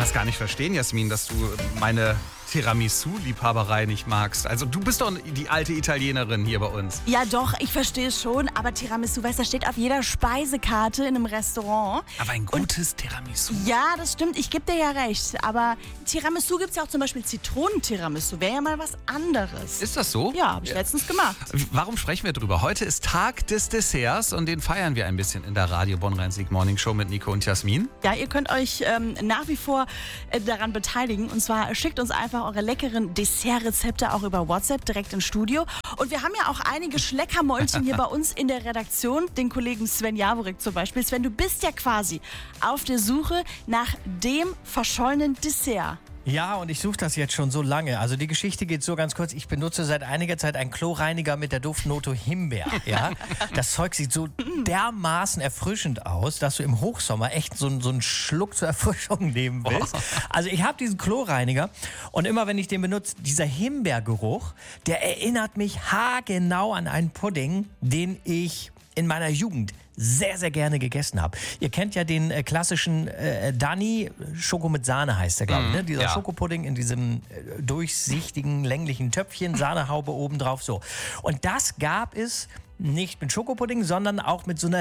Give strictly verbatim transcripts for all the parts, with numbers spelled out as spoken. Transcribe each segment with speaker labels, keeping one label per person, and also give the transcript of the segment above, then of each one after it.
Speaker 1: das gar nicht verstehen, Jasmin, dass du meine Tiramisu-Liebhaberei nicht magst. Also du bist doch die alte Italienerin hier bei uns.
Speaker 2: Ja doch, ich verstehe es schon, aber Tiramisu, weißt du, das steht auf jeder Speisekarte in einem Restaurant.
Speaker 1: Aber ein gutes Und, Tiramisu.
Speaker 2: Ja, das stimmt, ich gebe dir ja recht. Aber Tiramisu gibt es ja auch zum Beispiel Zitronen-Tiramisu. Wäre ja mal was anderes.
Speaker 1: Ist das so?
Speaker 2: Ja, habe ich ja. letztens gemacht.
Speaker 1: Warum sprechen wir drüber? Heute ist Tag des Desserts und den feiern wir ein bisschen in der Radio Bonn-Rhein-Sieg Morning Show mit Nico und Jasmin.
Speaker 2: Ja, ihr könnt euch ähm, nach wie vor äh, daran beteiligen. Und zwar schickt uns einfach eure leckeren Dessertrezepte auch über WhatsApp direkt ins Studio. Und wir haben ja auch einige Schleckermäulchen hier bei uns in der Redaktion. Den Kollegen Sven Jaworek zum Beispiel. Sven, du bist ja quasi auf der Suche nach dem verschollenen Dessert.
Speaker 3: Ja, und ich suche das jetzt schon so lange. Also die Geschichte geht so ganz kurz. Ich benutze seit einiger Zeit einen Kloreiniger mit der Duftnote Himbeer. Ja? Das Zeug sieht so dermaßen erfrischend aus, dass du im Hochsommer echt so, so einen Schluck zur Erfrischung nehmen willst. Also ich habe diesen Kloreiniger und immer wenn ich den benutze, dieser Himbeergeruch, der erinnert mich haargenau an einen Pudding, den ich in meiner Jugend sehr, sehr gerne gegessen habe. Ihr kennt ja den äh, klassischen äh, Danny, Schoko mit Sahne heißt der, glaube ich. Ne? Dieser ja. Schokopudding in diesem äh, durchsichtigen, länglichen Töpfchen, Sahnehaube obendrauf, so. Und das gab es nicht mit Schokopudding, sondern auch mit so einer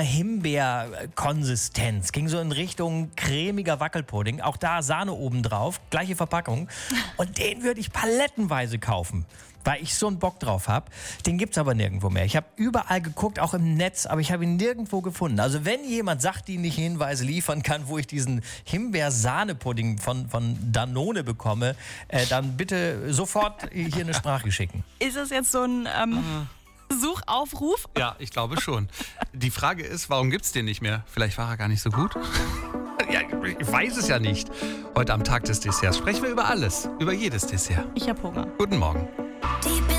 Speaker 3: Himbeerkonsistenz. Ging so in Richtung cremiger Wackelpudding. Auch da Sahne obendrauf, gleiche Verpackung. Und den würde ich palettenweise kaufen, weil ich so einen Bock drauf habe. Den gibt's aber nirgendwo mehr. Ich habe überall geguckt, auch im Netz, aber ich habe ihn nirgendwo gefunden. Also wenn jemand sachdienliche Hinweise liefern kann, wo ich diesen Himbeer-Sahne-Pudding von, von Danone bekomme, äh, dann bitte sofort hier eine Sprache schicken.
Speaker 2: Ist das jetzt so ein ähm, Suchaufruf?
Speaker 1: Ja, ich glaube schon. Die Frage ist, warum gibt's den nicht mehr? Vielleicht war er gar nicht so gut? Ja, ich weiß es ja nicht. Heute am Tag des Desserts sprechen wir über alles, über jedes Dessert.
Speaker 2: Ich habe Hunger.
Speaker 1: Guten Morgen.